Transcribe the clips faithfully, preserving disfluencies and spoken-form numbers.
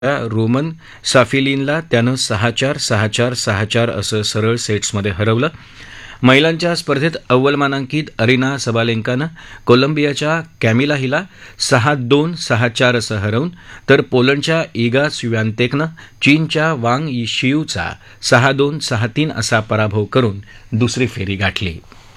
Roman साफिलिनला त्यानं सहा चार सहा चार सहा चार असं सरळ सेट्समध्ये हरवलं. महिलांच्या स्पर्धेत अव्वल मानांकित अरिना सबालेंकानं कोलंबियाच्या कॅमिला हिला सहा दोन सहा चार असं हरवून तर पोलंडच्या इगा स्वियातेकनं चीनच्या वांग शियूचा सहा दोन सहा तीन असा पराभव करून दुसरी फेरी गाठली.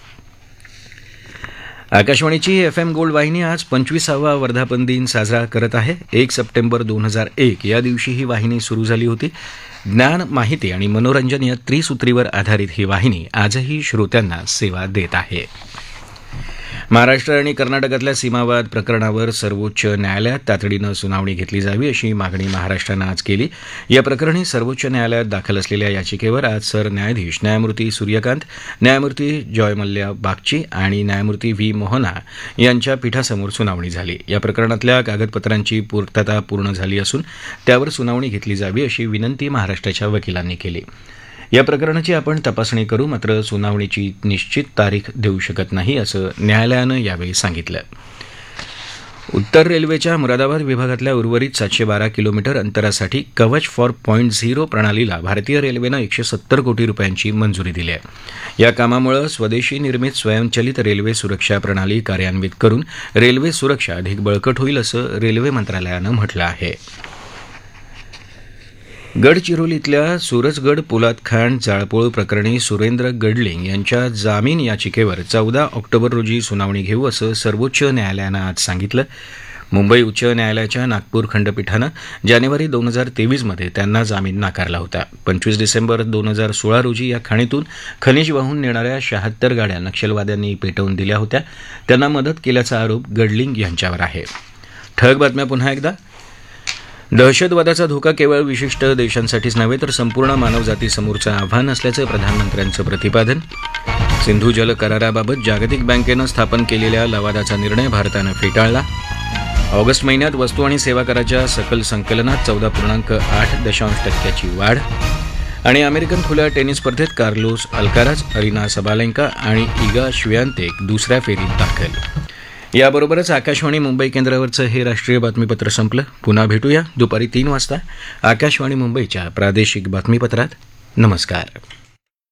आकाशवाणीची एफ एम गोल्ड वाहिनी आज पंचवीसावा वर्धापन दिन साजरा करत आहे. एक सप्टेंबर दोन हजार एक या दिवशी ही वाहिनी सुरू झाली होती. ज्ञान, माहिती आणि मनोरंजन या त्रिसूत्रीवर आधारित ही वाहिनी आजही श्रोत्यांना सेवा देत आहे. महाराष्ट्र आणि कर्नाटकातल्या सीमावाद प्रकरणावर सर्वोच्च न्यायालयात तातडीनं सुनावणी घेतली जावी अशी मागणी महाराष्ट्रानं आज केली. या प्रकरणी सर्वोच्च न्यायालयात दाखल असलेल्या याचिकेवर आज सरन्यायाधीश न्यायमूर्ती सूर्यकांत, न्यायमूर्ती जॉयमल्ल्या बागची आणि न्यायमूर्ती व्ही मोहना यांच्या पीठासमोर सुनावणी झाली. या प्रकरणातल्या कागदपत्रांची पूर्तता पूर्ण झाली असून त्यावर सुनावणी घेतली जावी अशी विनंती महाराष्ट्राच्या वकिलांनी केली. या प्रकरणाची आपण तपासणी करू, मात्र सुनावणीची निश्चित तारीख देऊ शकत नाही असं न्यायालयानं यावेळी सांगितलं. उत्तर रेल्वेच्या मुरादाबाद विभागातल्या उर्वरित सातशे बारा किलोमीटर अंतरासाठी कवच फॉर पॉईंट झिरो प्रणालीला भारतीय रेल्वेनं एकशे सत्तर कोटी रुपयांची मंजुरी दिली आहे. या कामामुळे स्वदेशी निर्मित स्वयंचलित रेल्वे सुरक्षा प्रणाली कार्यान्वित करून रेल्वे सुरक्षा अधिक बळकट होईल असं रेल्वे मंत्रालयानं म्हटलं आहे. गडचिरोलीतल्या सूरजगड पोलाद खाण जाळपोळ प्रकरणी सुरेंद्र गडलिंग यांच्या जामीन याचिकेवर चौदा ऑक्टोबर रोजी सुनावणी घेऊ असं सर्वोच्च न्यायालयानं आज सांगितलं. मुंबई उच्च न्यायालयाच्या नागपूर खंडपीठानं जानेवारी दोन हजार तेवीसमध्ये त्यांना जामीन नाकारला होता. पंचवीस डिसेंबर दोन हजार सोळा रोजी या खाणीतून खनिज वाहून नेणाऱ्या शहात्तर गाड्या नक्षलवाद्यांनी पेटवून दिल्या होत्या. त्यांना मदत केल्याचा आरोप गडलिंग यांच्यावर आहे. ठळक बातम्या पुन्हा एकदा. दहशतवादाचा धोका केवळ विशिष्ट देशांसाठीच नव्हे तर संपूर्ण मानवजातीसमोरचं आव्हान असल्याचं प्रधानमंत्र्यांचं प्रतिपादन. सिंधू जल कराराबाबत जागतिक बँकेनं स्थापन केलेल्या लवादाचा निर्णय भारतानं फेटाळला. ऑगस्ट महिन्यात वस्तू आणि सेवा कराच्या सकल संकलनात चौदा पूर्णांक आठ दशांश टक्क्याची वाढ. आणि अमेरिकन खुल्या टेनिस स्पर्धेत कार्लोस अल्काराज, अरिना सबालेंका आणि इगा श्वियातेक दुसऱ्या फेरीत दाखल. याबरोबरच आकाशवाणी मुंबई केंद्रावरचं हे राष्ट्रीय बातमीपत्र संपलं. पुन्हा भेटूया दुपारी तीन वाजता आकाशवाणी मुंबईच्या प्रादेशिक बातमीपत्रात. नमस्कार.